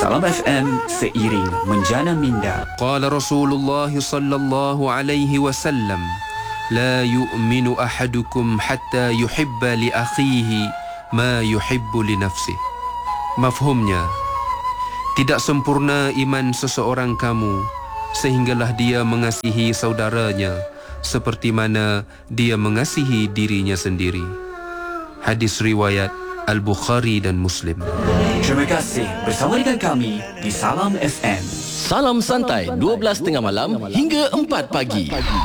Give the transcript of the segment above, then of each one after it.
Salam FM seiring menjana minda. Qala Rasulullah sallallahu alaihi wasallam, la yu'minu ahadukum hatta yuhibba li akhihi ma yuhibbu li nafsihi. Mafhumnya, tidak sempurna iman seseorang kamu sehinggalah dia mengasihi saudaranya seperti mana dia mengasihi dirinya sendiri. Hadis riwayat Al-Bukhari dan Muslim. Terima kasih bersama dengan kami di Salam FM. Salam santai 12.30 malam hingga 4 pagi.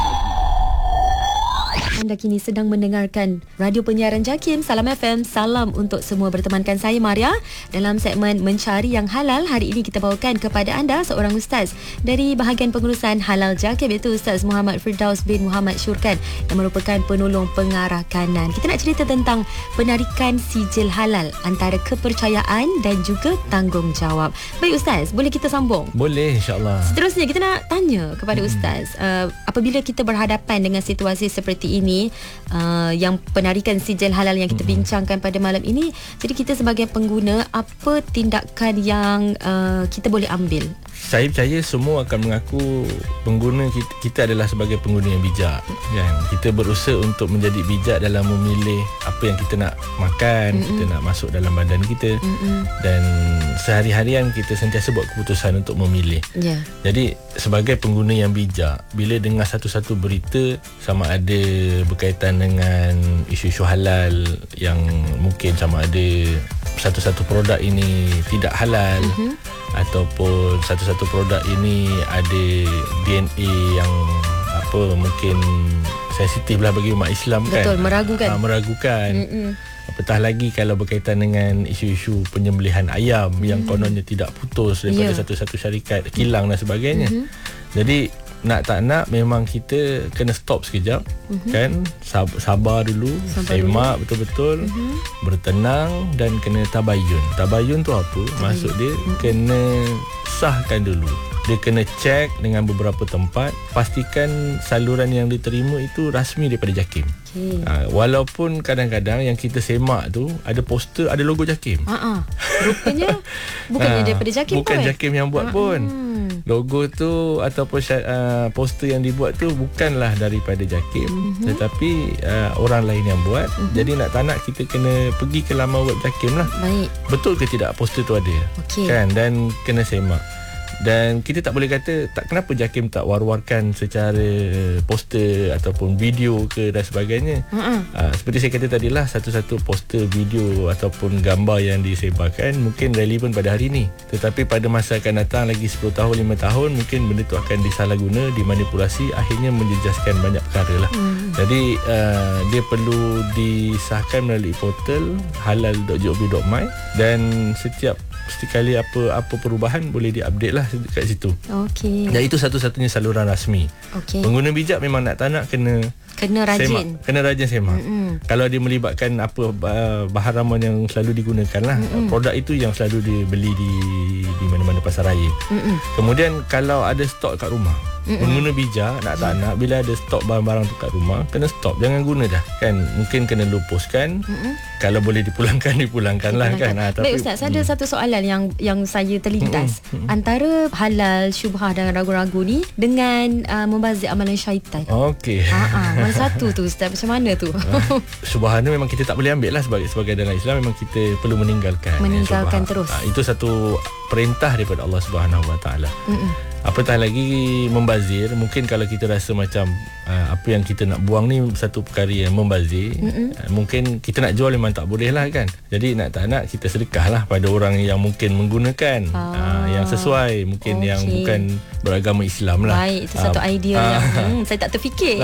Anda kini sedang mendengarkan radio penyiaran JAKIM Salam FM. Salam untuk semua, bertemankan saya Maria dalam segmen Mencari Yang Halal. Hari ini kita bawakan kepada anda seorang ustaz dari bahagian pengurusan halal JAKIM, iaitu Ustaz Muhammad Firdaus bin Muhammad Syurkan, yang merupakan penolong pengarah kanan. Kita nak cerita tentang penarikan sijil halal antara kepercayaan dan juga tanggungjawab. Baik Ustaz, boleh kita sambung? Boleh, insyaAllah. Seterusnya kita nak tanya kepada Ustaz, apabila kita berhadapan dengan situasi seperti ini, yang penarikan sijil halal yang kita bincangkan pada malam ini, jadi kita sebagai pengguna, apa tindakan yang kita boleh ambil? Saya percaya semua akan mengaku pengguna kita adalah sebagai pengguna yang bijak, kan? Kita berusaha untuk menjadi bijak dalam memilih apa yang kita nak makan, kita nak masuk dalam badan kita, dan sehari-harian kita sentiasa buat keputusan untuk memilih. Jadi sebagai pengguna yang bijak, bila dengar satu-satu berita sama ada berkaitan dengan isu-isu halal yang mungkin sama ada satu-satu produk ini tidak halal, ataupun satu-satu produk ini ada DNA yang mungkin sensitif lah bagi umat Islam, kan? Betul, meragukan. Apatah lagi kalau berkaitan dengan isu-isu penyembelihan ayam yang kononnya tidak putus daripada satu-satu syarikat, kilang dan sebagainya. Jadi nak tak nak memang kita kena stop sekejap, kan? Sabar dulu, semak betul-betul, bertenang dan kena tabayun. Tabayun tu apa? Maksud dia kena sahkan dulu. Dia kena cek dengan beberapa tempat, pastikan saluran yang diterima itu rasmi daripada JAKIM. Walaupun kadang-kadang yang kita semak tu ada poster, ada logo JAKIM. Rupanya bukannya daripada JAKIM, bukan JAKIM yang buat pun. Logo tu ataupun poster yang dibuat tu bukanlah daripada JAKIM, tetapi orang lain yang buat. Jadi nak tak nak kita kena pergi ke laman web JAKIM lah. Baik. Betul ke tidak poster tu ada? Kan? Dan kena semak. Dan kita tak boleh kata kenapa JAKIM tak war-warkan secara poster ataupun video ke dan sebagainya. Seperti saya kata tadilah, satu-satu poster, video ataupun gambar yang disebarkan mungkin relevan pada hari ini, tetapi pada masa akan datang lagi 10 tahun, 5 tahun mungkin benda tu akan disalahguna, dimanipulasi, akhirnya menjejaskan banyak perkara lah. Jadi dia perlu disahkan melalui portal halal.gov.my, dan setiap sekali apa perubahan boleh diupdate lah kat situ. Dan itu satu-satunya saluran rasmi. Pengguna bijak memang nak tak nak kena rajin semak. Kena rajin semak. Kalau dia melibatkan apa bahan ramuan yang selalu digunakan lah, produk itu yang selalu dibeli di mana-mana pasar raya. Kemudian kalau ada stok kat rumah, pengguna bijak nak tak nak, bila ada stok barang-barang tu kat rumah, kena stop, jangan guna dah, kan? Mungkin kena lupuskan. Kalau boleh dipulangkan lah, kan? Baik Ustaz, ada satu soalan yang saya terlintas. Antara halal, syubhah dan ragu-ragu ni dengan membazir amalan syaitan. Mana satu tu Ustaz? Macam mana tu? Syubhah ni memang kita tak boleh ambil lah sebagai dalam Islam. Memang kita perlu meninggalkan terus. Itu satu perintah daripada Allah Subhanahu Wa Taala. Apatah lagi membazir, mungkin kalau kita rasa macam apa yang kita nak buang ni satu perkara yang membazir, mungkin kita nak jual memang tak boleh lah, kan? Jadi nak tak nak kita sedekah lah pada orang yang mungkin menggunakan yang sesuai, mungkin yang bukan beragama Islam lah. Baik, itu satu idea yang saya tak terfikir.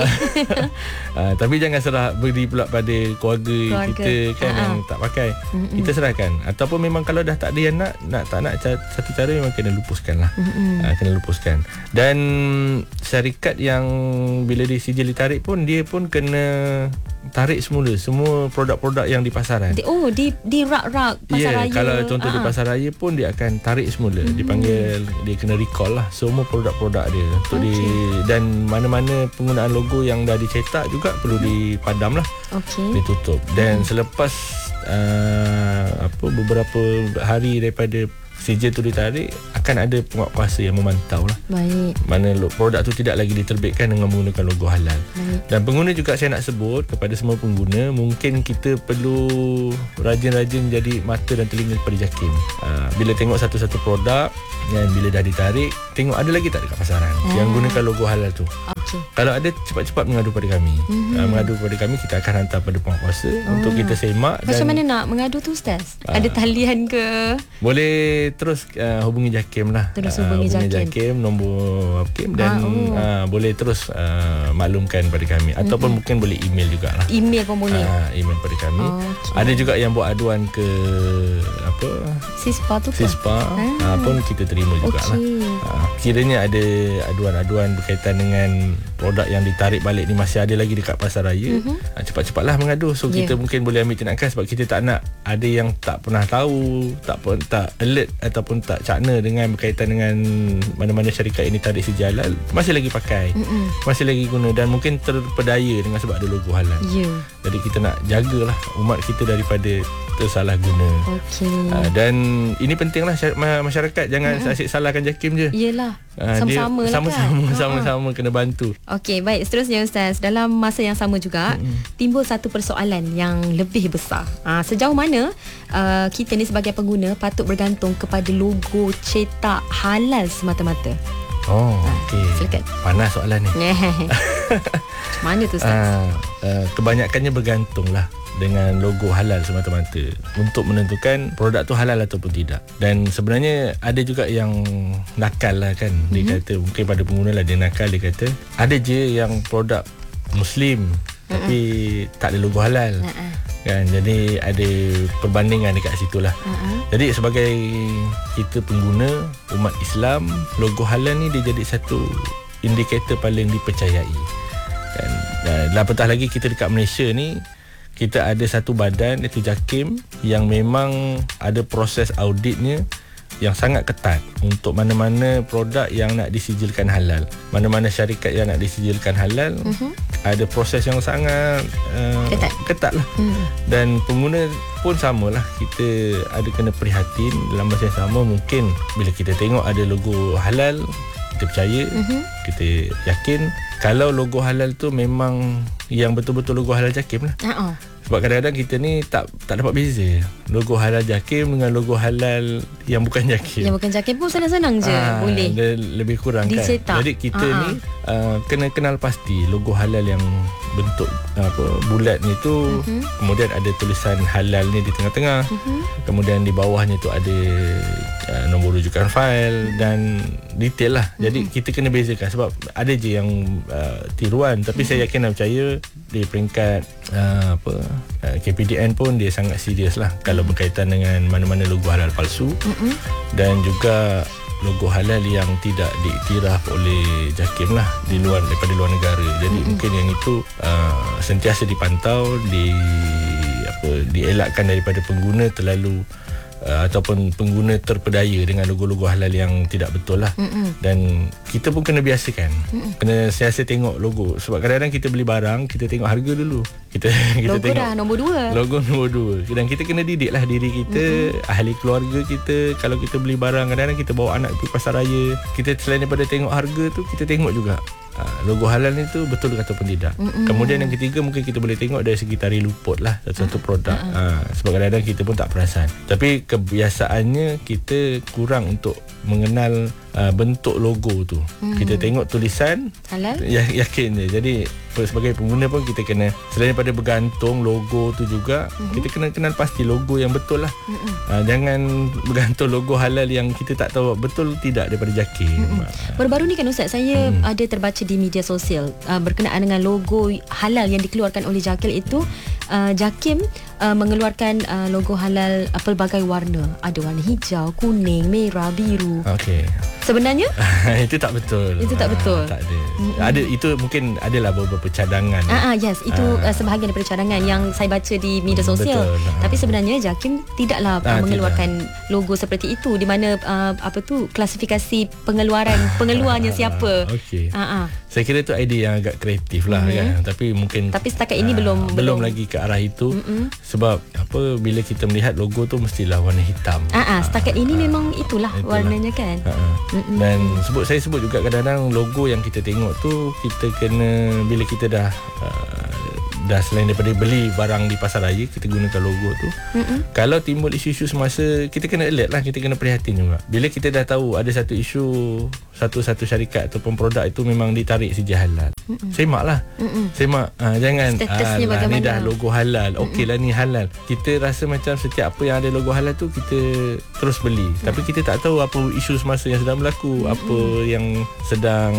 Tapi jangan serah beri pula pada keluarga kita, kan, yang tak pakai. Kita serahkan. Ataupun memang kalau dah tak ada yang nak tak nak, satu cara memang kena lupuskan lah. Kena lupuskan. Dan syarikat yang bila disijil ditarik pun, dia pun kena tarik semua produk-produk yang di pasaran. Di rak-rak pasar raya. Kalau contoh di pasar raya pun dia akan tarik semula. Dipanggil, dia kena recall lah semua produk-produk dia untuk dan mana-mana penggunaan logo yang dah dicetak juga perlu dipadam lah, ditutup. Dan selepas beberapa hari daripada sijil tu ditarik, akan ada penguatkuasa yang memantau lah. Baik. Mana produk tu tidak lagi diterbitkan dengan menggunakan logo halal. Baik. Dan pengguna juga saya nak sebut kepada semua pengguna, mungkin kita perlu rajin-rajin jadi mata dan telinga kepada JAKIM. Bila tengok satu-satu produk, dan bila dah ditarik, tengok ada lagi tak dekat pasaran yang gunakan logo halal tu. Okey. Kalau ada, cepat-cepat mengadu pada kami. Mengadu pada kami, kita akan hantar pada penguatkuasa untuk kita semak. Macam mana nak mengadu tu, Ustaz? Ada talian ke? Boleh terus hubungi JAKIM lah. Terus hubungi JAKIM, nombor JAKIM, dan boleh terus maklumkan pada kami. Ataupun mungkin boleh email jugalah. Email pun boleh. Email pada kami. Okay. Ada juga yang buat aduan ke Sispa tu ke? Sispa pun kita terima jugalah. Kiranya ada aduan-aduan berkaitan dengan produk yang ditarik balik ni masih ada lagi dekat pasar raya, cepat-cepatlah mengadu. So kita mungkin boleh ambil tindakan, sebab kita tak nak ada yang tak pernah tahu, tak alert ataupun tak cakna dengan berkaitan dengan mana-mana syarikat ini tarik sijil halal, masih lagi pakai, masih lagi guna, dan mungkin terpedaya dengan sebab ada logo halal. Jadi kita nak jagalah umat kita daripada tersalah guna. Dan ini pentinglah masyarakat jangan asyik salahkan JAKIM je. Yelah, sama-sama lah kan. Sama-sama kena bantu. Okey, baik, seterusnya Ustaz. Dalam masa yang sama juga timbul satu persoalan yang lebih besar. Sejauh mana kita ni sebagai pengguna patut bergantung kepada logo cetak halal semata-mata? Okey. Silakan. Panas soalan ni. Mana tu, Ustaz? Kebanyakannya bergantunglah dengan logo halal semata-mata untuk menentukan produk tu halal ataupun tidak. Dan sebenarnya ada juga yang nakal lah kan. Dia kata, mungkin pada pengguna lah dia nakal, dia kata ada je yang produk Muslim tapi tak ada logo halal kan. Jadi ada perbandingan dekat situ lah. Jadi sebagai kita pengguna umat Islam, logo halal ni dia jadi satu indikator paling dipercayai. Dan apatah lagi kita dekat Malaysia ni, kita ada satu badan iaitu JAKIM yang memang ada proses auditnya yang sangat ketat untuk mana-mana produk yang nak disijilkan halal. Mana-mana syarikat yang nak disijilkan halal, ada proses yang sangat ketat lah. Dan pengguna pun samalah, kita ada kena prihatin dalam masa yang sama. Mungkin bila kita tengok ada logo halal, kita percaya, kita yakin kalau logo halal tu memang yang betul-betul logo halal JAKIM lah. Sebab kadang-kadang kita ni tak dapat beza logo halal JAKIM dengan logo halal yang bukan JAKIM. Yang bukan JAKIM pun senang-senang je boleh. Lebih kurang dicetak. Kan. Jadi kita ni kena kenal pasti logo halal yang bentuk bulat ni tu, kemudian ada tulisan halal ni di tengah-tengah. Kemudian di bawahnya tu ada nombor rujukan fail dan detail lah. Jadi kita kena bezakan, sebab ada je yang tiruan, tapi saya yakin dan percaya di peringkat KPDN pun dia sangat serius lah kalau berkaitan dengan mana-mana logo halal palsu dan juga logo halal yang tidak diiktiraf oleh JAKIM lah daripada luar negara. Jadi mungkin yang itu sentiasa dipantau, dielakkan daripada pengguna terlalu ataupun pengguna terpedaya dengan logo-logo halal yang tidak betul lah. Dan kita pun kena biasakan, kena sentiasa tengok logo. Sebab kadang-kadang kita beli barang, kita tengok harga dulu, kita logo tengok dah nombor 2. Logo nombor 2. Dan kita kena didik lah diri kita, ahli keluarga kita. Kalau kita beli barang, kadang-kadang kita bawa anak pergi pasar raya, kita selain daripada tengok harga tu, kita tengok juga logo halal ni tu betul ataupun tidak. Kemudian yang ketiga, mungkin kita boleh tengok dari segi tarikh luput lah satu produk. Sebab kadang-kadang kita pun tak perasan, tapi kebiasaannya kita kurang untuk mengenal bentuk logo tu. Kita tengok tulisan halal, yakin je. Jadi sebagai pengguna pun kita kena, selain daripada bergantung logo tu juga, kita kena kenal pasti logo yang betul lah. Jangan bergantung logo halal yang kita tak tahu betul tidak daripada JAKIM. Baru-baru ni kan Ustaz, saya ada terbaca di media sosial berkenaan dengan logo halal yang dikeluarkan oleh JAKIM itu. JAKIM mengeluarkan logo halal pelbagai warna. Ada warna hijau, kuning, merah, biru. Okey. Sebenarnya itu tak betul. Itu tak betul. Tak ada. Ada, itu mungkin adalah beberapa cadangan. Yes, itu sebahagian daripada cadangan yang saya baca di media sosial. Tapi sebenarnya JAKIM tidaklah mengeluarkan logo seperti itu, di mana klasifikasi pengeluarnya siapa. Okey. Saya kira itu idea yang agak kreatif lah kan. Tapi setakat ini belum belum lagi ke arah itu. Sebab bila kita melihat logo tu mestilah warna hitam. Setakat ini memang itulah warnanya kan. Dan saya sebut juga kadang-kadang logo yang kita tengok tu, kita kena, bila kita dah selain daripada beli barang di pasar raya, kita gunakan logo tu. Kalau timbul isu-isu semasa, kita kena alert lah, kita kena prihatin juga. Bila kita dah tahu ada satu isu, satu syarikat ataupun produk itu memang ditarik sijil halal, semak lah. Semak, jangan ni dah logo halal, okey lah ni halal. Kita rasa macam setiap apa yang ada logo halal tu kita terus beli, tapi kita tak tahu apa isu semasa yang sedang berlaku, apa yang sedang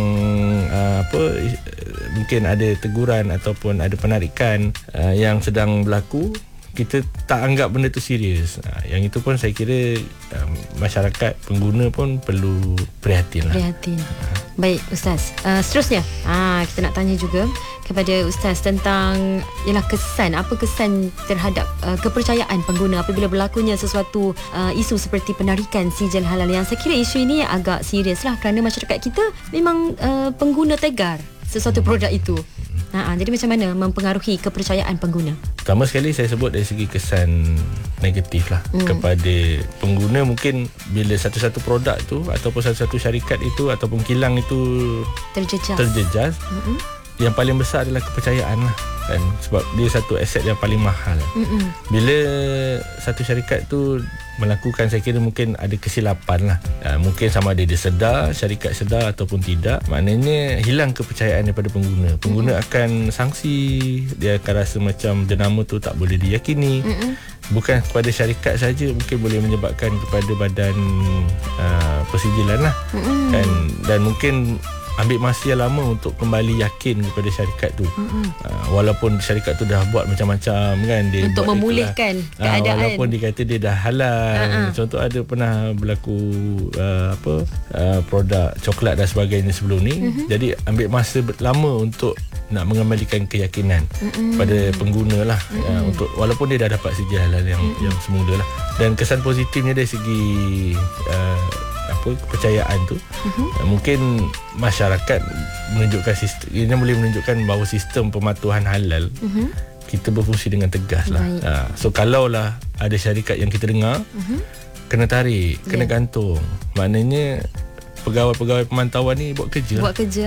mungkin ada teguran ataupun ada penarikan yang sedang berlaku. Kita tak anggap benda tu serius. Yang itu pun saya kira masyarakat pengguna pun perlu prihatin lah. Baik Ustaz, seterusnya kita nak tanya juga kepada Ustaz tentang kesan. Apa kesan terhadap kepercayaan pengguna apabila berlakunya sesuatu isu seperti penarikan sijil halal, yang saya kira isu ini agak serius lah, kerana masyarakat kita memang pengguna tegar sesuatu produk itu. Jadi macam mana mempengaruhi kepercayaan pengguna? Pertama sekali saya sebut dari segi kesan negatif lah kepada pengguna. Mungkin bila satu-satu produk tu ataupun satu-satu syarikat itu ataupun kilang itu terjejas, yang paling besar adalah kepercayaan lah kan? Sebab dia satu aset yang paling mahal. Bila satu syarikat tu melakukan, saya kira mungkin ada kesilapan lah, mungkin sama ada dia sedar, syarikat sedar ataupun tidak, maknanya hilang kepercayaan daripada pengguna. Pengguna akan sanksi, dia akan rasa macam jenama tu tak boleh diyakini. Bukan kepada syarikat saja, mungkin boleh menyebabkan kepada badan persijilan lah kan? Dan mungkin ambil masa yang lama untuk kembali yakin kepada syarikat tu. Walaupun syarikat tu dah buat macam-macam kan, dia untuk memulihkan keadaan, walaupun dia kata dia dah halal. Contoh ada pernah berlaku produk coklat dan sebagainya sebelum ni. Jadi ambil masa lama untuk nak mengembalikan keyakinan pada pengguna lah, untuk walaupun dia dah dapat sijil halal yang semula lah. Dan kesan positifnya dari segi kepercayaan tu, mungkin masyarakat menunjukkan sistem ini, boleh menunjukkan bahawa sistem pematuhan halal kita berfungsi dengan tegas lah. So kalaulah ada syarikat yang kita dengar kena tarik, kena gantung, maknanya pegawai-pegawai pemantauan ni buat kerja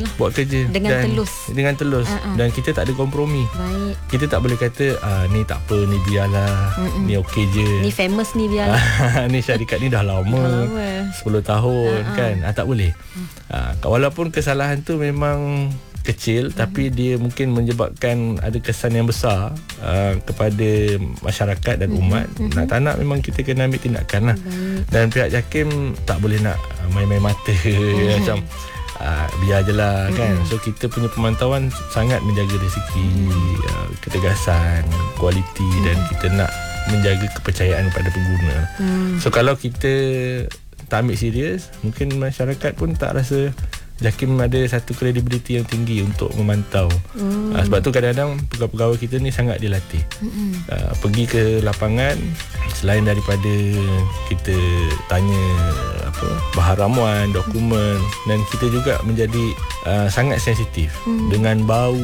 dengan telus dan kita tak ada kompromi. Kita tak boleh kata ni tak apa, ni biarlah, ni okey je, ni famous ni biarlah. Ni syarikat ni dah lama 10 tahun kan, tak boleh. Walaupun kesalahan tu memang kecil, tapi dia mungkin menyebabkan ada kesan yang besar kepada masyarakat dan umat. Nak tak nak memang kita kena ambil tindakan lah. Dan pihak JAKIM tak boleh nak main-main mata macam biar je lah kan. So kita punya pemantauan sangat menjaga dari segi ketegasan, kualiti, dan kita nak menjaga kepercayaan kepada pengguna. So kalau kita tak ambil serius, mungkin masyarakat pun tak rasa JAKIM ada satu kredibiliti yang tinggi untuk memantau. Sebab tu kadang-kadang pegawai-pegawai kita ni sangat dilatih. Pergi ke lapangan, selain daripada kita tanya bahan ramuan, dokumen, dan kita juga menjadi sangat sensitif dengan bau.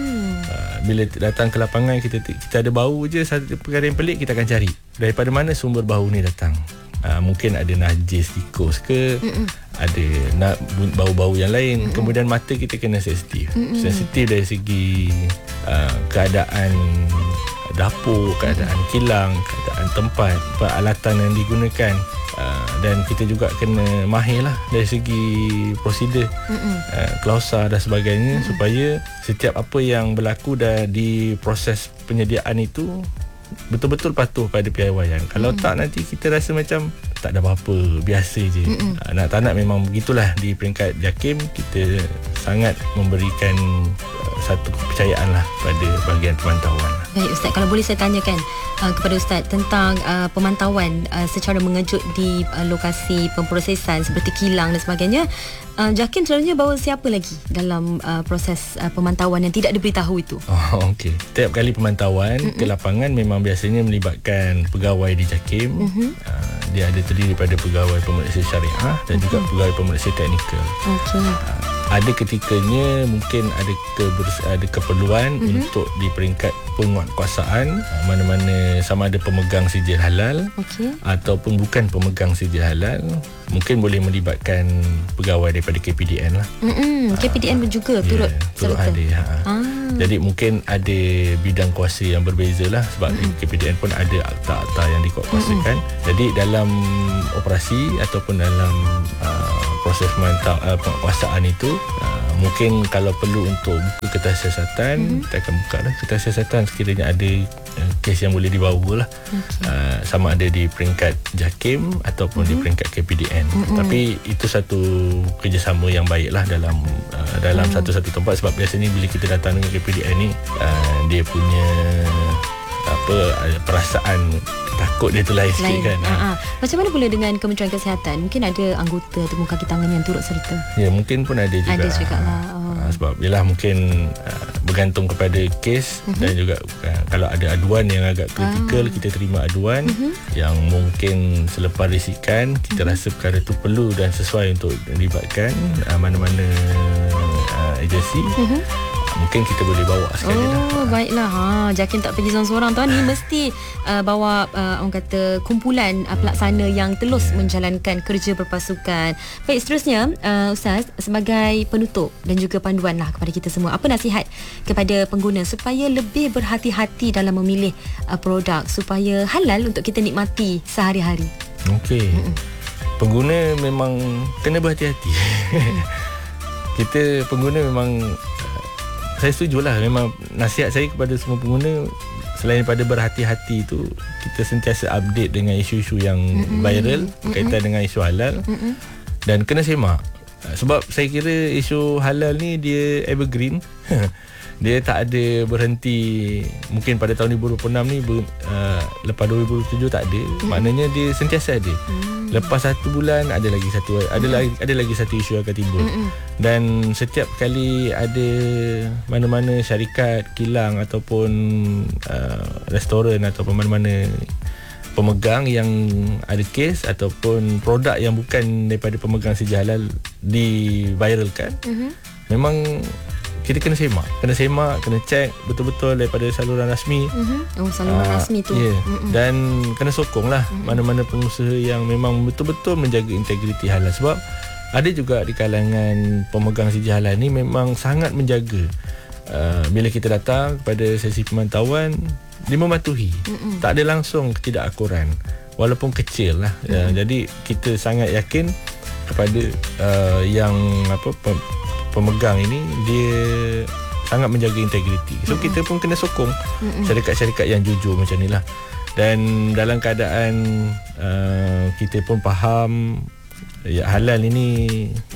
Bila datang ke lapangan, kita ada bau je, satu perkara yang pelik kita akan cari daripada mana sumber bau ni datang. Mungkin ada najis tikus ke, ada bau-bau yang lain. Kemudian mata kita kena sensitif dari segi keadaan dapur, keadaan kilang, keadaan tempat, peralatan yang digunakan. Dan kita juga kena mahir lah dari segi prosedur, klausa dan sebagainya, supaya setiap apa yang berlaku di proses penyediaan itu betul-betul patuh pada piawaian. Kalau tak, nanti kita rasa macam tak ada apa-apa, biasa je. Nak tak nak memang begitulah. Di peringkat JAKIM kita sangat memberikan satu kepercayaan lah pada bahagian pemantauan. Baik Ustaz, kalau boleh saya tanyakan kepada Ustaz tentang pemantauan secara mengejut di lokasi pemprosesan seperti kilang dan sebagainya. JAKIM selalunya bawa siapa lagi dalam proses pemantauan yang tidak diberitahu itu? Okey. Setiap kali pemantauan ke lapangan memang biasanya melibatkan pegawai di JAKIM. Dia ada terdiri daripada pegawai pemeriksa syariah dan juga pegawai pemeriksa teknikal. ada ketikanya mungkin ada keperluan untuk di peringkat penguatkuasaan, mana-mana sama ada pemegang sijil halal ataupun bukan pemegang sijil halal, mungkin boleh melibatkan pegawai daripada KPDN lah. KPDN pun juga turut serta. Jadi mungkin ada bidang kuasa yang berbeza lah, sebab KPDN pun ada akta-akta yang dikuatkuasakan. Jadi dalam operasi ataupun dalam proses penguasaan itu, mungkin kalau perlu untuk buka kertas siasatan, kita akan buka lah kertas siasatan sekiranya ada kes yang boleh dibawa lah. Sama ada di peringkat JAKIM ataupun di peringkat KPDN. Tapi itu satu kerjasama yang baik lah dalam satu-satu tempat, sebab biasanya bila kita datang dengan KPDN ni, dia punya perasaan takut dia tu lain sikit kan. Macam mana pula dengan Kementerian Kesihatan? Mungkin ada anggota temu kaki tangan yang turut serta. Ya, mungkin pun ada juga. Ada jugalah. Sebab yalah mungkin bergantung kepada kes dan juga kalau ada aduan yang agak kritikal, kita terima aduan yang mungkin selepas risikan kita rasa perkara tu perlu dan sesuai untuk melibatkan mana-mana agensi. Mungkin kita boleh bawa sekali lah. Baiklah. JAKIM tak pergi seorang-seorang tuan, ni mesti bawa orang kata kumpulan pelaksana yang terus menjalankan kerja berpasukan. Baik, seterusnya Ustaz, sebagai penutup dan juga panduan lah kepada kita semua, apa nasihat kepada pengguna supaya lebih berhati-hati dalam memilih produk supaya halal untuk kita nikmati sehari-hari? Okey. Pengguna memang kena berhati-hati. Kita pengguna memang, saya setujulah, memang nasihat saya kepada semua pengguna, selain daripada berhati-hati itu, kita sentiasa update dengan isu-isu yang viral berkaitan dengan isu halal, dan kena semak. Sebab saya kira isu halal ni dia evergreen. Dia tak ada berhenti. Mungkin pada tahun 2026 ni lepas 2007 tak ada. Maknanya dia sentiasa ada. Lepas 1 bulan ada lagi satu isu yang akan timbul. Dan setiap kali ada mana-mana syarikat, kilang ataupun restoran ataupun mana-mana pemegang yang ada kes ataupun produk yang bukan daripada pemegang sijil halal diviralkan, memang kita kena semak, kena cek betul-betul daripada saluran rasmi. Saluran rasmi tu. Dan kena sokong lah mana-mana pengusaha yang memang betul-betul menjaga integriti halal. Sebab ada juga di kalangan pemegang sijil halal ni memang sangat menjaga. Bila kita datang kepada sesi pemantauan, dia mematuhi. Tak ada langsung ketidakakuran, walaupun kecil lah. Jadi kita sangat yakin kepada yang pemegang ini, dia sangat menjaga integriti. So kita pun kena sokong syarikat-syarikat yang jujur macam ni lah. Dan dalam keadaan kita pun faham halal ini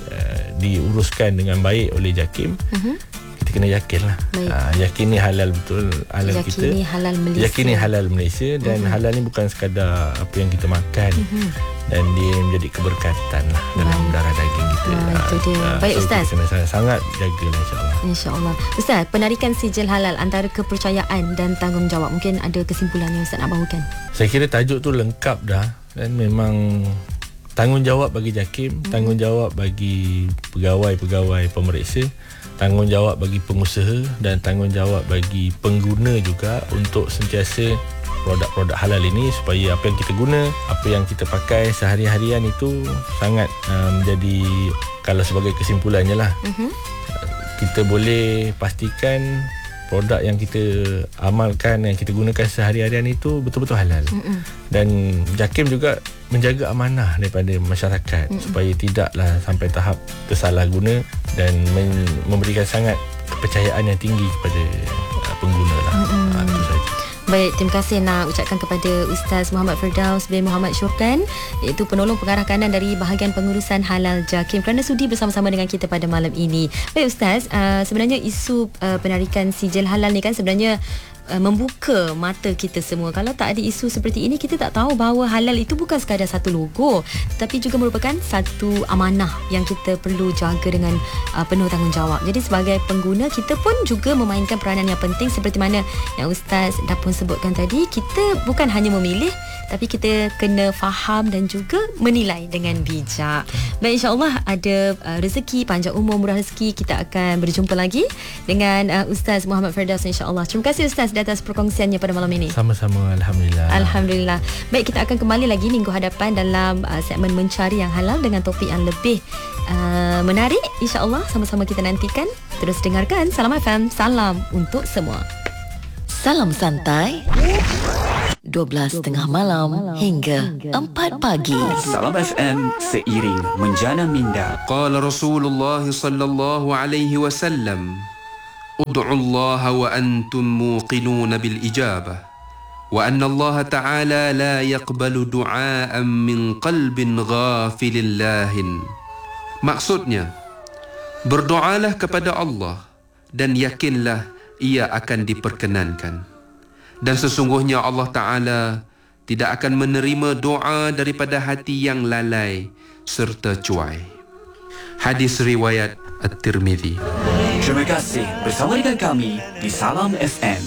diuruskan dengan baik oleh JAKIM, kita kena yakin lah. Yakin ni halal betul, halal yakin kita, ni halal Malaysia. Yakin ni halal Malaysia. Dan halal ni bukan sekadar apa yang kita makan, dan dia menjadi keberkatan lah dalam darah daging kita. Itu dia. Baik, Ustaz, kita kena sangat jaga lah, InsyaAllah. Ustaz, penarikan sijil halal antara kepercayaan dan tanggungjawab, mungkin ada kesimpulan yang Ustaz nak bawakan? Saya kira tajuk tu lengkap dah. Dan memang tanggungjawab bagi JAKIM, tanggungjawab bagi pegawai-pegawai pemeriksa, tanggungjawab bagi pengusaha, dan tanggungjawab bagi pengguna juga untuk sentiasa produk-produk halal ini, supaya apa yang kita guna, apa yang kita pakai sehari-harian itu sangat menjadi, kalau sebagai kesimpulannya lah, kita boleh pastikan produk yang kita amalkan, yang kita gunakan sehari-harian itu betul-betul halal. Dan JAKIM juga menjaga amanah daripada masyarakat, supaya tidaklah sampai tahap tersalah guna, dan memberikan sangat kepercayaan yang tinggi kepada pengguna lah. Itu saja. Baik, terima kasih nak ucapkan kepada Ustaz Muhammad Firdaus bin Muhammad Syurkan, iaitu penolong pengarah kanan dari bahagian pengurusan halal JAKIM, kerana sudi bersama-sama dengan kita pada malam ini. Baik Ustaz, sebenarnya isu penarikan sijil halal ni kan sebenarnya membuka mata kita semua. Kalau tak ada isu seperti ini, kita tak tahu bahawa halal itu bukan sekadar satu logo, tetapi juga merupakan satu amanah yang kita perlu jaga dengan penuh tanggungjawab. Jadi sebagai pengguna, kita pun juga memainkan peranan yang penting, seperti mana yang Ustaz dah pun sebutkan tadi. Kita bukan hanya memilih, tapi kita kena faham dan juga menilai dengan bijak. Baik, insya-Allah ada rezeki, panjang umur, murah rezeki, kita akan berjumpa lagi dengan Ustaz Muhammad Firdaus, insya-Allah. Terima kasih Ustaz di atas perkongsiannya pada malam ini. Sama-sama, alhamdulillah. Baik, kita akan kembali lagi minggu hadapan dalam segmen Mencari yang Halal dengan topik yang lebih menarik, insya-Allah. Sama-sama kita nantikan. Terus dengarkan Salam FM, salam untuk semua. Salam santai 12.30 malam hingga 4 pagi. Salam FM, seiring menjana minda. Qala Rasulullah sallallahu alaihi wasallam, ud'u Allah wa antum muqinun bil ijabah, wa anna Allah ta'ala la yaqbalu du'aan min qalbin ghafilin lahin. Maksudnya, berdoalah kepada Allah dan yakinlah ia akan diperkenankan. Dan sesungguhnya Allah Ta'ala tidak akan menerima doa daripada hati yang lalai serta cuai. Hadis riwayat At-Tirmizi. Terima kasih bersama dengan kami di Salam FM.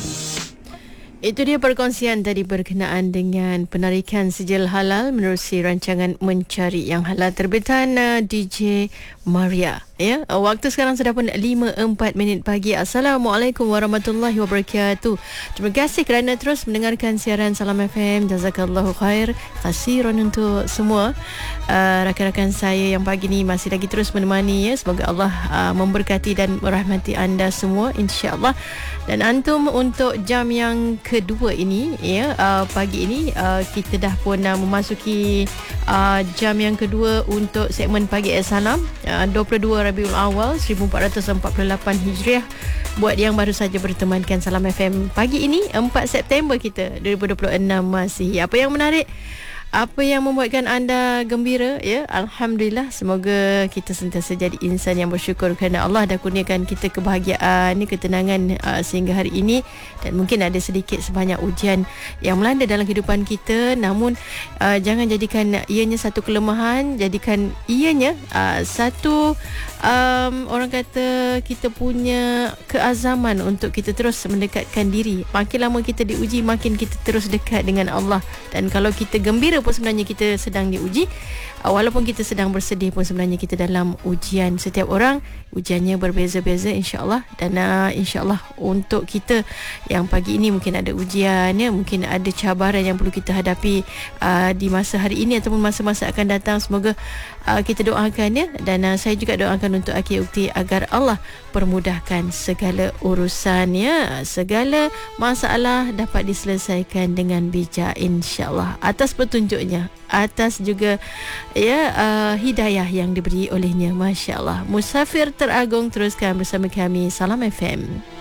Itu dia perkongsian tadi berkenaan dengan penarikan sijil halal menerusi rancangan Mencari yang Halal terbitan DJ Maria. Ya, waktu sekarang sudah pun 5:04 pagi. Assalamualaikum warahmatullahi wabarakatuh. Terima kasih kerana terus mendengarkan siaran Salam FM. Jazakallahu khair kasiran untuk semua rakan-rakan saya yang pagi ni masih lagi terus menemani, ya. Semoga Allah memberkati dan merahmati anda semua, insya-Allah. Dan antum untuk jam yang kedua ini, ya, pagi ini kita dah pun memasuki jam yang kedua untuk segmen Pagi Salam 22 Rabiul Awal 1448 Hijriah. Buat yang baru saja bertemankan Salam FM pagi ini 4 September kita 2026 masih. Apa yang menarik? Apa yang membuatkan anda gembira, ya? Alhamdulillah, semoga kita sentiasa jadi insan yang bersyukur kerana Allah dah kurniakan kita kebahagiaan, ketenangan sehingga hari ini. Dan mungkin ada sedikit sebanyak ujian yang melanda dalam kehidupan kita, namun jangan jadikan ianya satu kelemahan, jadikan ianya satu orang kata kita punya keazaman untuk kita terus mendekatkan diri. Makin lama kita diuji, makin kita terus dekat dengan Allah. Dan kalau kita gembira pun sebenarnya kita sedang diuji. Walaupun kita sedang bersedih pun sebenarnya kita dalam ujian. Setiap orang ujiannya berbeza-beza, insya-Allah. Dan insya-Allah untuk kita yang pagi ini mungkin ada ujian, ya, mungkin ada cabaran yang perlu kita hadapi di masa hari ini ataupun masa-masa akan datang. Semoga kita doakan, ya. Dan saya juga doakan untuk akhir ukti agar Allah permudahkan segala urusan, ya. Segala masalah dapat diselesaikan dengan bijak, insya-Allah, atas petunjuknya, atas juga, ya, hidayah yang diberi olehnya. Masya Allah. Musafir teragung teruskan bersama kami Salam FM.